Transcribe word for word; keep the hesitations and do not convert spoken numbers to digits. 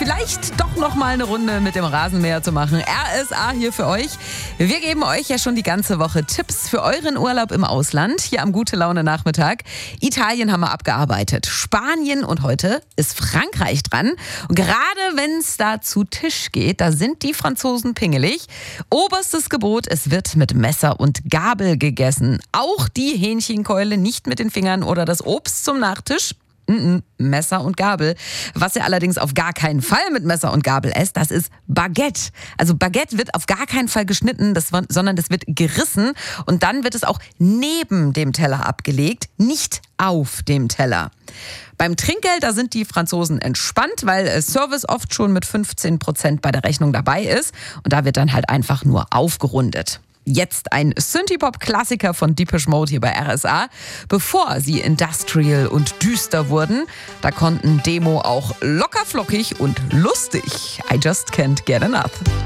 vielleicht doch noch mal eine Runde mit dem Rasenmäher zu machen. R S A hier für euch. Wir geben euch ja schon die ganze Woche Tipps für euren Urlaub im Ausland. Hier am Gute Laune Nachmittag. Italien haben wir abgearbeitet. Spanien und heute ist Frankreich dran. Und gerade wenn es da zu Tisch geht, da sind die Franzosen pingelig. Oberstes Gebot, es wird mit Messer und Gabel gegessen. Auch die Hähnchenkeule, nicht mit den Fingern oder das Obst zum Nachtisch. Mm-mm, Messer und Gabel. Was ihr allerdings auf gar keinen Fall mit Messer und Gabel esst, das ist Baguette. Also Baguette wird auf gar keinen Fall geschnitten, das, sondern das wird gerissen und dann wird es auch neben dem Teller abgelegt, nicht auf dem Teller. Beim Trinkgeld, da sind die Franzosen entspannt, weil Service oft schon mit fünfzehn Prozent bei der Rechnung dabei ist und da wird dann halt einfach nur aufgerundet. Jetzt ein Synthie-Pop-Klassiker von Depeche Mode hier bei R S A. Bevor sie industrial und düster wurden, da konnten Demo auch locker flockig und lustig. I just can't get enough.